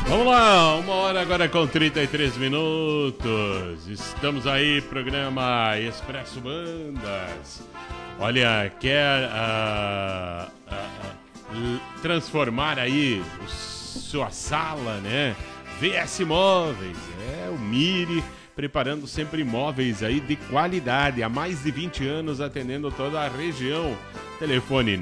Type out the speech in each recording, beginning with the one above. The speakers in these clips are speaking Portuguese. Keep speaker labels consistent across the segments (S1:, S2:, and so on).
S1: Vamos lá, 1h agora com 33 minutos. Estamos aí, programa Expresso Bandas. Olha, quer transformar aí sua sala, né? VS Móveis, o Miri, preparando sempre imóveis aí de qualidade, há mais de 20 anos atendendo toda a região. Telefone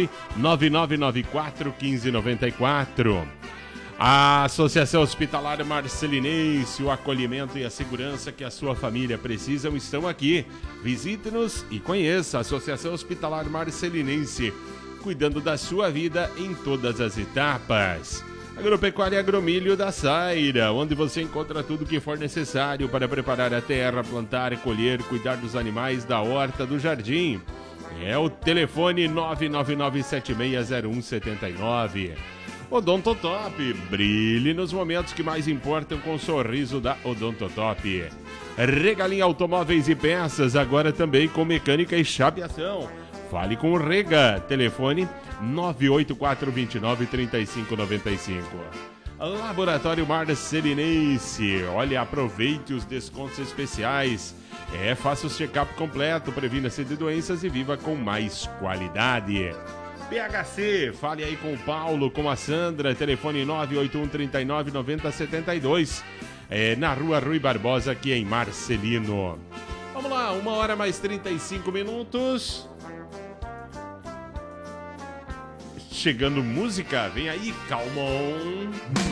S1: 99994-1594. A Associação Hospitalar Marcelinense, o acolhimento e a segurança que a sua família precisam estão aqui. Visite-nos e conheça a Associação Hospitalar Marcelinense, cuidando da sua vida em todas as etapas. Agropecuária Agromilho da Saira, onde você encontra tudo o que for necessário para preparar a terra, plantar, colher, cuidar dos animais, da horta, do jardim. É o telefone 999760179. Odontotop, brilhe nos momentos que mais importam com o sorriso da Odontotop. Regalinha Automóveis e Peças, agora também com mecânica e chapeação. Fale com o Rega, telefone 984293595. Laboratório Marcelinense, olha, aproveite os descontos especiais. Faça o check-up completo, previna-se de doenças e viva com mais qualidade. BHC, fale aí com o Paulo, com a Sandra, telefone 981399072, na rua Rui Barbosa, aqui em Marcelino. Vamos lá, 1h mais 35 minutos. Chegando música, vem aí, Calmon.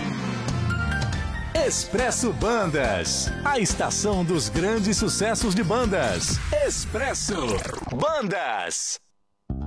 S2: Expresso Bandas, a estação dos grandes sucessos de bandas. Expresso Bandas.